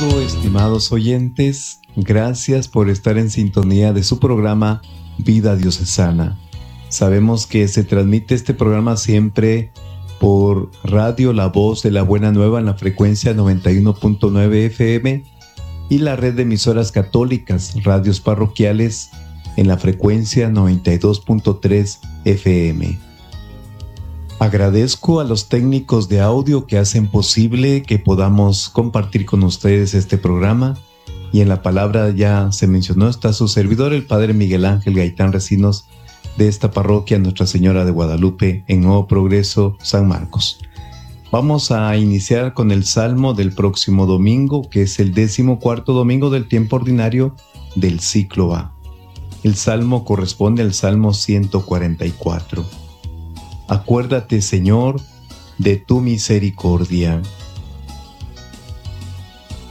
saludo, estimados oyentes. Gracias por estar en sintonía de su programa Vida Diocesana. Sabemos que se transmite este programa siempre por Radio La Voz de la Buena Nueva en la frecuencia 91.9 FM y la red de emisoras católicas, radios parroquiales, en la frecuencia 92.3 FM. Agradezco a los técnicos de audio que hacen posible que podamos compartir con ustedes este programa. Y en la palabra ya se mencionó, está su servidor, el Padre Miguel Ángel Gaitán Recinos, de esta parroquia Nuestra Señora de Guadalupe, en Nuevo Progreso, San Marcos. Vamos a iniciar con el Salmo del próximo domingo, que es el 14º domingo del tiempo ordinario del ciclo A. El Salmo corresponde al Salmo 144. Acuérdate, Señor, de tu misericordia.